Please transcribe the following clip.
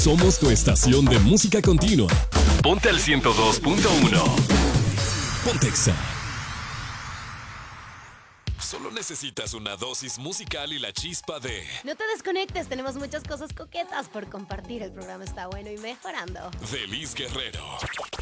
Somos tu estación de música continua. Ponte al 102.1. Pontexa. Solo necesitas una dosis musical y la chispa de... No te desconectes, tenemos muchas cosas coquetas por compartir. El programa está bueno y mejorando. de Liz Guerrero.